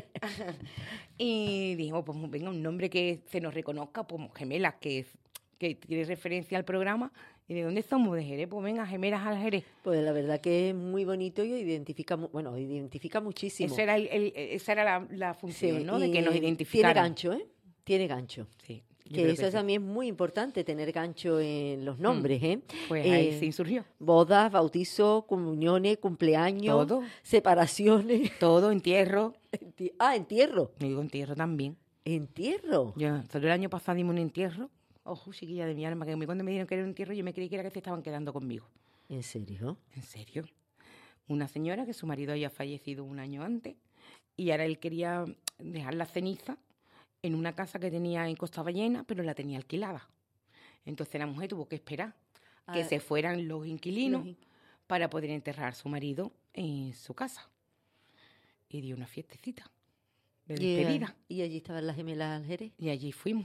Y dijimos, pues venga, un nombre que se nos reconozca como gemelas, que tiene referencia al programa. ¿Y de dónde somos? De Jerez, pues venga, gemelas al Jerez.
Pues la verdad que es muy bonito y identifica muchísimo.
Esa era la función,
Sí,
¿no? De que nos
Tiene
identificaran.
gancho, ¿eh? Tiene gancho.
Sí. yo
Que
creo
eso
sí.
también es muy importante, tener gancho en los nombres, ¿eh?
Pues ahí sí surgió.
Bodas, bautizos, comuniones, cumpleaños,
Todo.
separaciones.
Todo, entierro.
Entierro.
Yo digo entierro también.
¿Entierro?
Nosotros el año pasado dimos un entierro. Ojo, chiquilla de mi alma, que cuando me dijeron que era un entierro, yo me creí que era que se estaban quedando conmigo.
¿En serio?
¿En serio? Una señora que su marido había fallecido un año antes y ahora él quería dejar la ceniza en una casa que tenía en Costa Ballena, pero la tenía alquilada. Entonces la mujer tuvo que esperar que se fueran los inquilinos para poder enterrar a su marido en su casa. Y dio una fiestecita de despedida.
Y allí estaban las gemelas al Jerez.
Y allí fuimos.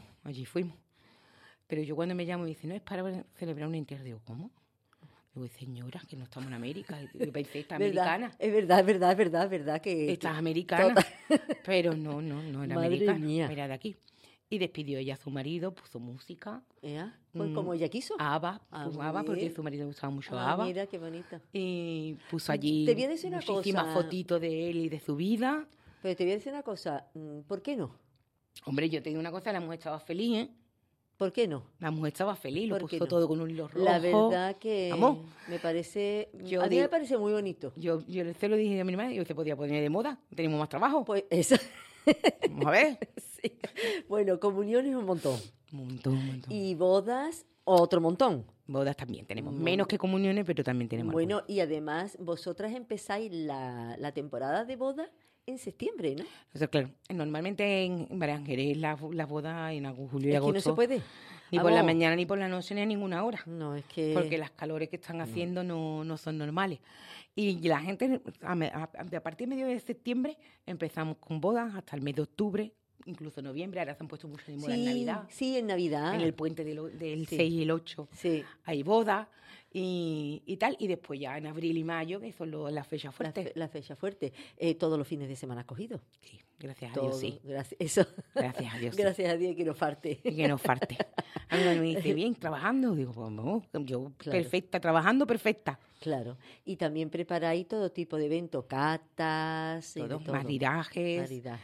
Pero yo cuando me llamo me dice, no, es para celebrar un entierro. Digo, ¿cómo? Digo, señora, que no estamos en América. Yo pensé, está americana.
Es verdad que...
Estás americana. Pero no era
Madre
americana.
mía.
Era de aquí. Y despidió ella a su marido, puso música.
Pues como ella quiso.
ABBA, puso ABBA porque su marido gustaba mucho ABBA.
Mira, qué bonita.
Y puso allí
Te voy a decir una
muchísimas
cosa.
fotitos de él y de su vida.
Pero te voy a decir una cosa, ¿por qué no?
Hombre, yo te digo una cosa, la mujer estaba feliz, ¿eh?
¿Por qué no?
La mujer estaba feliz, lo
¿Por qué
puso
no?
todo con un hilo rojo.
La verdad que
Vamos.
me parece...
Yo
a mí me
digo-
parece muy bonito.
Yo se lo dije a mi hermana, yo se podía poner de moda, tenemos más trabajo.
Pues eso...
Vamos a ver.
Sí. Bueno, comuniones un montón.
Un montón.
Y bodas, otro montón.
Bodas también tenemos,
No.
menos que comuniones, pero también tenemos
Bueno, y además vosotras empezáis la temporada de bodas en septiembre, ¿no?
Entonces, claro, normalmente en Baranjerez las bodas en julio y
Es
agosto.
que no se puede.
Ni por la
Vamos.
mañana, ni por la noche, ni a ninguna hora.
No, es que...
Porque las calores que están haciendo no son normales. Y la gente, a partir de medio de septiembre, empezamos con bodas hasta el mes de octubre, incluso noviembre. Ahora se han puesto mucho de moda en Navidad.
Sí, en Navidad.
En el puente del
Sí.
6 y el 8
Sí.
hay bodas y tal. Y después ya en abril y mayo, que son las fechas fuertes.
La fecha fuerte. Todos los fines de semana cogidos.
Sí, gracias a Dios, sí.
Eso.
Gracias a Dios, sí.
Gracias a Dios que no falte.
Y que no falte. A mí me dice, bien, trabajando. Digo, pues no, yo
Claro.
perfecta, trabajando perfecta.
Claro, y también preparáis todo tipo de eventos, catas,
Todos,
todo.
maridajes.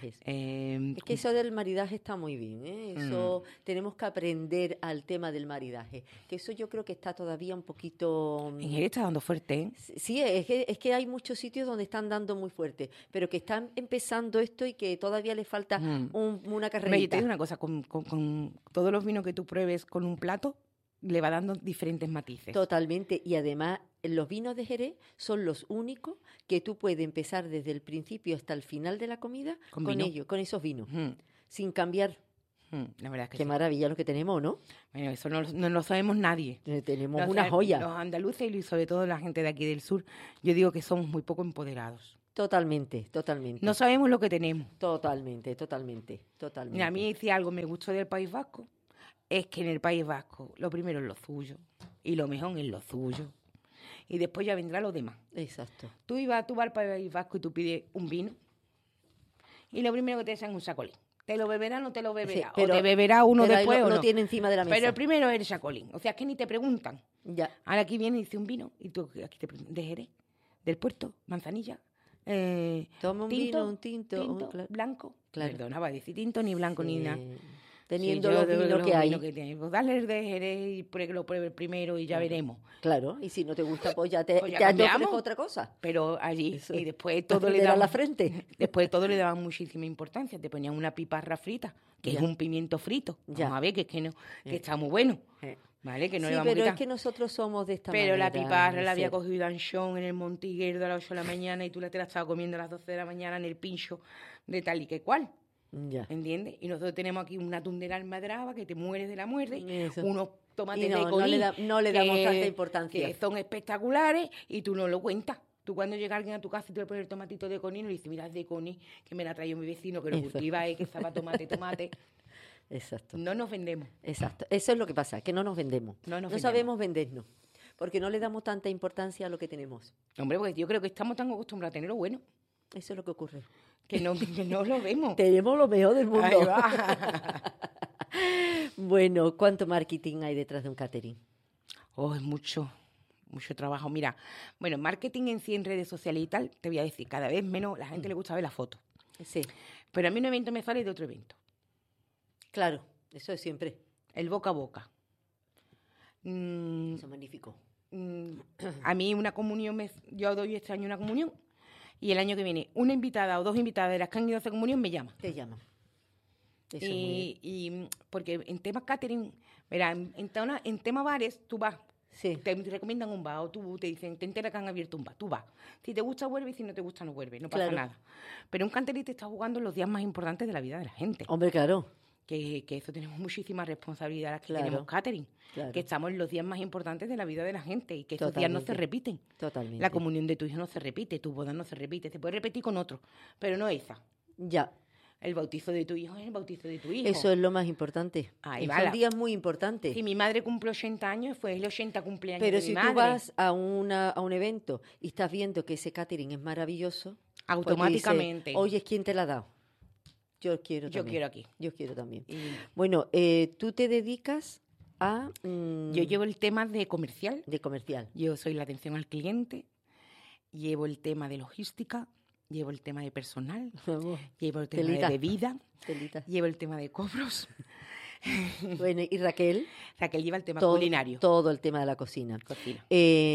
Es que eso del maridaje está muy bien, ¿eh? Eso tenemos que aprender al tema del maridaje, que eso yo creo que está todavía un poquito...
En Jerez está dando fuerte, ¿eh?
Sí, es que hay muchos sitios donde están dando muy fuerte, pero que están empezando esto y que todavía le falta una
Yo te
carrerita.
digo una cosa, con todos los vinos que tú pruebes con un plato, le va dando diferentes matices.
Totalmente, y además los vinos de Jerez son los únicos que tú puedes empezar desde el principio hasta el final de la comida con
vino.
ellos, con esos vinos, sin cambiar.
La verdad es que
Qué
sí.
maravilla lo que tenemos, ¿no?
Bueno, eso no lo sabemos nadie.
Tenemos
Lo
una
saben
joya.
Los andaluces y sobre todo la gente de aquí del sur, yo digo que somos muy poco empoderados.
Totalmente.
No sabemos lo que tenemos.
Totalmente.
Mira, a mí si algo me gustó del País Vasco, es que en el País Vasco lo primero es lo suyo y lo mejor es lo suyo. Y después ya vendrá lo demás.
Exacto.
Tú vas al País Vasco y tú pides un vino y lo primero que te echan es un sacolín. ¿Te lo beberá o no te lo beberá?
Sí, pero-
o te beberá uno
pero ahí
después o no.
lo tiene encima de la mesa.
Pero el primero es el sacolín. O sea, es que ni te preguntan.
Ya.
Ahora aquí viene y dice un vino y tú aquí te preguntas, de Jerez, del Puerto, Manzanilla,
Toma un vino, un tinto, claro.
blanco.
Claro.
Perdona, va a decir tinto, ni blanco, ni nada.
Teniendo
Sí, yo
los
de
vinos que hay.
tiene. Pues dale el de Jerez y que lo pruebe el primero y ya veremos.
Claro, y si no te gusta, pues ya
Pues ya
te
cambiamos.
ofrezco otra cosa.
Pero allí,
Eso.
y después todo le
Acelerar
daban
la frente.
Después todo le daban muchísima importancia. Te ponían una piparra frita, que
Ya.
es un pimiento frito.
Ya.
Vamos a ver, que es que no, que está muy bueno. ¿Vale? Que no
Sí,
le vamos a
pero
quitar.
es que nosotros somos de esta
Pero
manera.
la piparra la había
Ser.
cogido Anchón en el Montiguerdo a las 8 de la mañana y tú te la estabas comiendo a las 12 de la mañana en el pincho de tal y que cual.
Ya.
¿Entiendes? Y nosotros tenemos aquí una atún de la almadraba que te mueres de la muerte,
Eso.
unos tomates
Y no,
de Conil
no le damos tanta importancia.
que son espectaculares y tú no lo cuentas. Tú cuando llega alguien a tu casa y te le pones el tomatito de Conil, le dices, mira, es de Conil, que me la trajo mi vecino, que lo
Eso.
cultiva, que estaba tomate.
Exacto.
No nos vendemos.
Exacto. Eso es lo que pasa, que no nos vendemos.
No nos
No
vendemos.
sabemos vendernos, porque no le damos tanta importancia a lo que tenemos.
Hombre, porque yo creo que estamos tan acostumbrados a tener lo bueno,
Eso es lo que ocurre.
que no lo vemos.
Tenemos lo mejor del mundo.
Ahí va.
Bueno, ¿cuánto marketing hay detrás de un catering?
Oh, es mucho trabajo. Mira, bueno, marketing en sí en redes sociales y tal, te voy a decir, cada vez menos, la gente le gusta ver las fotos.
Sí,
Pero a mí un evento me sale de otro evento.
claro, eso es siempre.
El boca a boca.
Eso es magnífico.
A mí una comunión, yo doy este año una comunión y el año que viene una invitada o dos invitadas de las que han ido a hacer comunión me llaman.
Te llaman. Eso es muy bien.
Y porque en temas catering, verá, en temas bares tú vas,
Sí,
te recomiendan un bar o tú te dicen, te enteras que han abierto un bar, tú vas. Si te gusta vuelve y si no te gusta no vuelve, no pasa
Claro.
nada. Pero un catering te está jugando en los días más importantes de la vida de la gente.
hombre, claro.
Que eso tenemos muchísima responsabilidad las que
Claro,
tenemos catering.
claro.
Que estamos en los días más importantes de la vida de la gente y que esos días no se
Totalmente.
repiten.
Totalmente.
La comunión de tu hijo no se repite, tu boda no se repite, se puede repetir con otro, pero no esa.
Ya,
El bautizo de tu hijo es el bautizo de tu hijo.
eso es lo más importante.
Ahí
Y
va
son
la-
días muy importantes.
Si mi madre cumple 80 años, fue el 80 cumpleaños
Pero
de
si
mi
tú
madre.
vas a un evento y estás viendo que ese catering es maravilloso,
Automáticamente.
pues dices, oye, ¿quién te la ha dado? Yo quiero
Yo
también.
quiero aquí.
Yo quiero también.
Y
Bueno, tú te dedicas a...
yo llevo el tema de comercial,
de comercial.
yo soy la atención al cliente, llevo el tema de logística, llevo el tema de personal, llevo el tema
Telita.
de bebida,
Telita.
llevo el tema de cobros.
Bueno, y Raquel,
Raquel lleva el tema
todo,
culinario.
todo el tema de la cocina.
Cocina.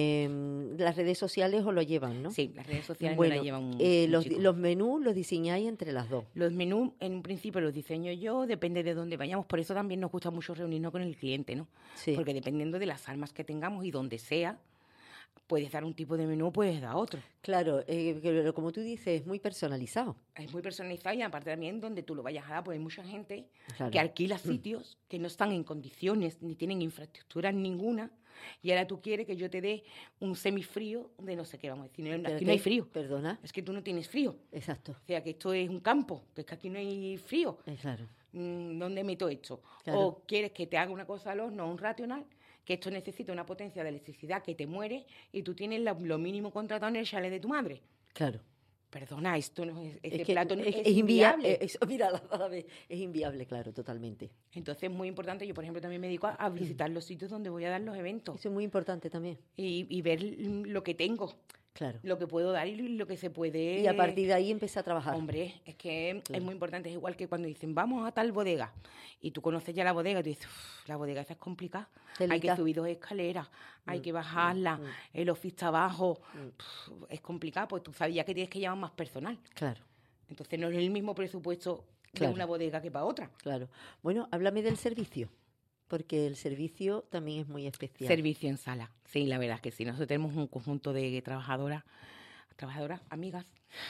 Las redes sociales os lo llevan, ¿no?
Sí, las redes sociales
Bueno,
me la llevan un
los,
chico.
los menús los diseñáis entre las dos.
Los menús, en un principio los diseño yo, depende de dónde vayamos. Por eso también nos gusta mucho reunirnos con el cliente, ¿no?
Sí.
Porque dependiendo de las almas que tengamos y donde sea, puedes dar un tipo de menú, puedes dar otro.
Claro, como tú dices, es muy personalizado.
Es muy personalizado y aparte también donde tú lo vayas a dar, pues hay mucha gente
Claro.
que alquila sitios que no están en condiciones ni tienen infraestructura ninguna y ahora tú quieres que yo te dé un semifrío de no sé qué, vamos a decir,
¿Pero
aquí
qué?
no hay frío.
Perdona.
Es que tú no tienes frío.
Exacto.
O sea, que esto es un campo, que es que aquí no hay frío.
Claro.
¿Dónde meto esto?
Claro.
O quieres que te haga una cosa al horno, un racional, que esto necesita una potencia de electricidad que te muere y tú tienes lo mínimo contratado en el chalet de tu madre.
Claro.
perdona, esto no es, este
que
plato no es
inviable.
inviable.
Mira, es inviable, claro, totalmente.
Entonces es muy importante, yo por ejemplo también me dedico a visitar los sitios donde voy a dar los eventos.
Eso es muy importante también.
Y ver lo que tengo.
Claro.
Lo que puedo dar y lo que se puede...
Y a partir de ahí empecé a trabajar.
Hombre, es que es muy importante. Es igual que cuando dicen, vamos a tal bodega, y tú conoces ya la bodega, y tú dices, la bodega esa es complicada. Hay que subir 2 escaleras, hay que bajarla, el office está abajo. Es complicado, pues tú sabías que tienes que llamar más personal.
Claro.
Entonces no es el mismo presupuesto de una bodega que para otra.
Claro. Bueno, háblame del servicio. Porque el servicio también es muy especial.
Servicio en sala, sí, la verdad es que sí. Nosotros tenemos un conjunto de trabajadoras, amigas,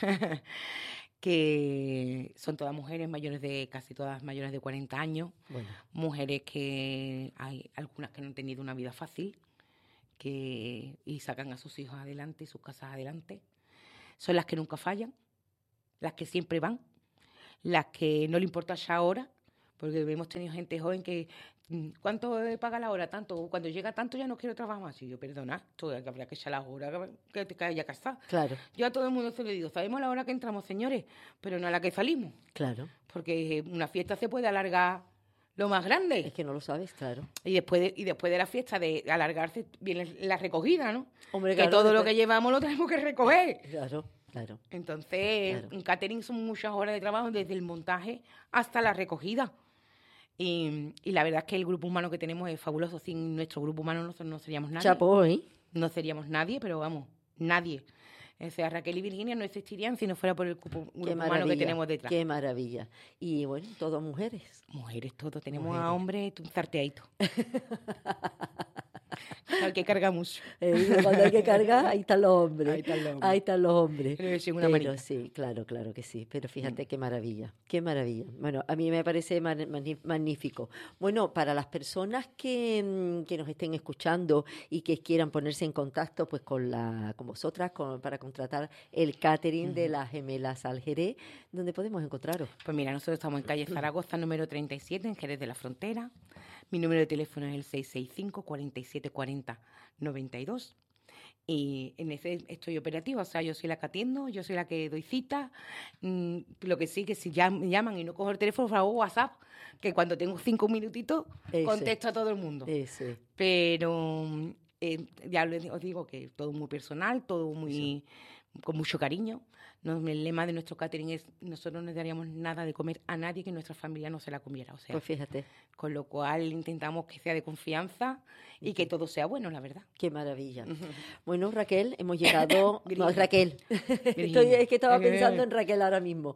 que son todas mujeres casi todas mayores de 40 años. Bueno. Mujeres que hay algunas que no han tenido una vida fácil y sacan a sus hijos adelante y sus casas adelante. Son las que nunca fallan, las que siempre van, las que no le importa ya ahora, porque hemos tenido gente joven que ¿cuánto paga la hora? Tanto. Cuando llega tanto ya no quiero trabajar más. Y yo, perdona, habría que echar las horas que te haya casado.
Claro.
Yo a todo el mundo se lo digo, sabemos la hora que entramos, señores, pero no a la que salimos.
Claro.
Porque una fiesta se puede alargar lo más grande.
Es que no lo sabes, claro.
Y después de la fiesta, de alargarse, viene la recogida, ¿no?
Hombre,
que
claro,
todo lo que llevamos lo tenemos que recoger.
Claro. Claro.
Entonces, un catering son muchas horas de trabajo, desde el montaje hasta la recogida. Y la verdad es que el grupo humano que tenemos es fabuloso. Sin nuestro grupo humano nosotros no seríamos nadie.
Chapó, ¿eh?
No seríamos nadie, pero vamos, nadie. O sea, Raquel y Virginia no existirían si no fuera por el grupo humano que tenemos detrás.
Qué maravilla. Y bueno, todos mujeres.
Mujeres, todos. Tenemos a hombres zarteaditos. Hay que cargar mucho.
Cuando hay que cargar, ahí están los hombres. Ahí están los hombres.
Pero
sí, claro que sí. Pero fíjate qué maravilla, qué maravilla. Bueno, a mí me parece magnífico. Bueno, para las personas que nos estén escuchando y que quieran ponerse en contacto pues con vosotras para contratar el catering de las Gemelas Aljerez, ¿dónde podemos encontraros?
Pues mira, nosotros estamos en calle Zaragoza, número 37, en Jerez de la Frontera. Mi número de teléfono es el 665 47 40 92 y en ese estoy operativa, o sea, yo soy la que atiendo, yo soy la que doy cita. Lo que sí, que si me llaman y no cojo el teléfono, hago WhatsApp, que cuando tengo 5 minutitos contesto a todo el mundo. Pero ya os digo que todo muy personal, todo muy con mucho cariño. El lema de nuestro catering es: nosotros no daríamos nada de comer a nadie que nuestra familia no se la comiera. O sea,
pues fíjate.
Con lo cual intentamos que sea de confianza y que todo sea bueno, la verdad.
Qué maravilla. Bueno, Raquel, hemos llegado... no, Raquel. Es que estaba pensando en Raquel ahora mismo.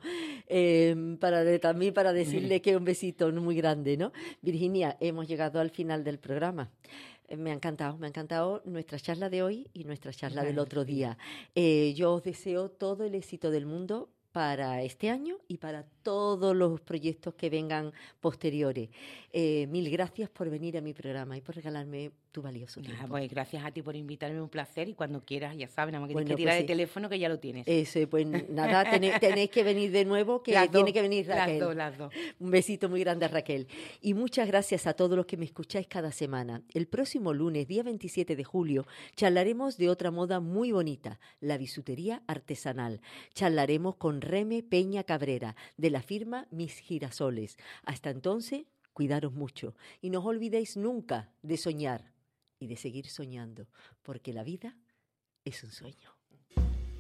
También para decirle que un besito muy grande, ¿no? Virginia, hemos llegado al final del programa. Me ha encantado nuestra charla de hoy y nuestra charla del otro día. Yo os deseo todo el éxito del mundo para este año y para todos los proyectos que vengan posteriores. Mil gracias por venir a mi programa y por regalarme tu valioso tiempo.
Pues gracias a ti por invitarme, un placer, y cuando quieras, ya sabes, nada más que tienes que tirar de teléfono, que ya lo tienes.
Pues nada, tenéis que venir de nuevo, que tiene que venir Raquel.
Las dos.
Un besito muy grande a Raquel. Y muchas gracias a todos los que me escucháis cada semana. El próximo lunes, día 27 de julio, charlaremos de otra moda muy bonita, la bisutería artesanal. Charlaremos con Reme Peña Cabrera, de la firma Mis Girasoles. Hasta entonces, cuidaros mucho y no os olvidéis nunca de soñar y de seguir soñando, porque la vida es un sueño.